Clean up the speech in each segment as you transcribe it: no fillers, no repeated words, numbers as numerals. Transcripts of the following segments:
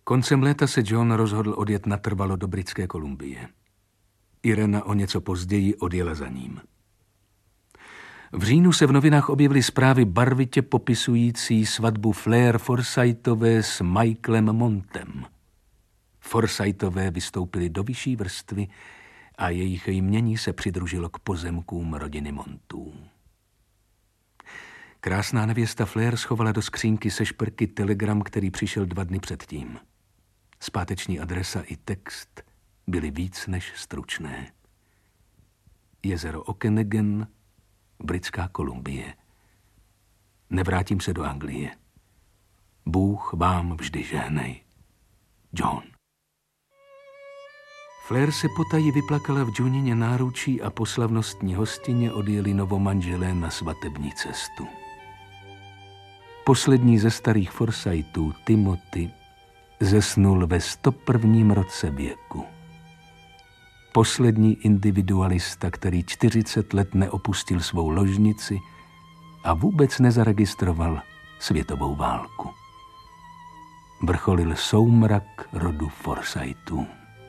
Koncem léta se John rozhodl odjet natrvalo do Britské Kolumbie. Irena o něco později odjela za ním. V říjnu se v novinách objevily zprávy barvitě popisující svatbu Flair Forsythové s Michaelem Montem. Forsythové vystoupili do vyšší vrstvy a jejich jmění se přidružilo k pozemkům rodiny Montů. Krásná nevěsta Flair schovala do skřínky se šperky telegram, který přišel 2 dny předtím. Zpáteční adresa i text byly víc než stručné. Jezero Okanagan, Britská Kolumbie. Nevrátím se do Anglie. Bůh vám vždy žehnej. John. Flair se potají vyplakala v Johnině náručí a po slavnostní hostině odjeli novomanželé na svatební cestu. Poslední ze starých Forsythů, Timothy, zesnul ve 101. roce věku. Poslední individualista, který 40 let neopustil svou ložnici a vůbec nezaregistroval světovou válku. Vrcholil soumrak rodu Forsythů.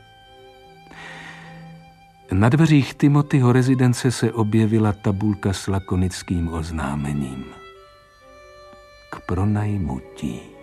Na dveřích Timothyho rezidence se objevila tabulka s lakonickým oznámením. K pronajmutí.